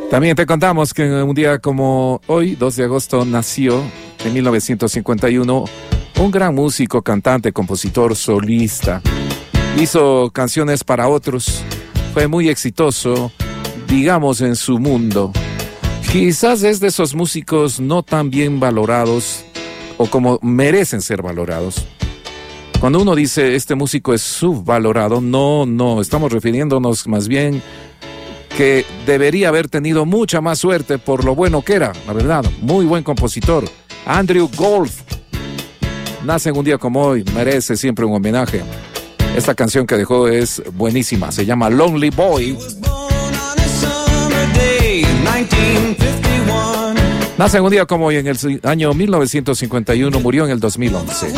También te contamos que un día como hoy, 2 de agosto, nació en 1951 un gran músico, cantante, compositor, solista. Hizo canciones para otros, fue muy exitoso, digamos, en su mundo. Quizás es de esos músicos no tan bien valorados o como merecen ser valorados. Cuando uno dice este músico es subvalorado, no, estamos refiriéndonos más bien que debería haber tenido mucha más suerte por lo bueno que era, la verdad, muy buen compositor. Andrew Gold nace en un día como hoy, merece siempre un homenaje. Esta canción que dejó es buenísima, se llama Lonely Boy. Nace en un día como hoy en el año 1951, murió en el 2011.